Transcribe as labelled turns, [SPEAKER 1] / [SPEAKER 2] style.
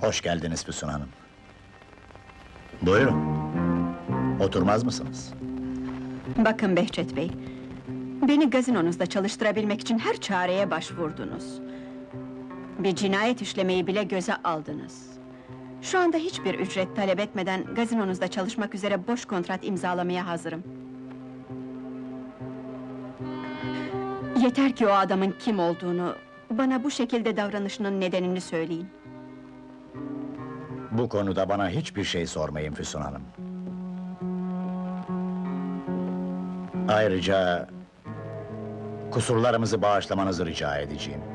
[SPEAKER 1] Hoş geldiniz Füsun Hanım. Buyurun. Oturmaz mısınız?
[SPEAKER 2] Bakın Behçet Bey, beni gazinonuzda çalıştırabilmek için her çareye başvurdunuz. Bir cinayet işlemeyi bile göze aldınız. Şu anda hiçbir ücret talep etmeden gazinonuzda çalışmak üzere boş kontrat imzalamaya hazırım. Yeter ki o adamın kim olduğunu, bana bu şekilde davranışının nedenini söyleyin.
[SPEAKER 1] Bu konuda bana hiçbir şey sormayın Füsun Hanım. Ayrıca kusurlarımızı bağışlamanızı rica edeceğim.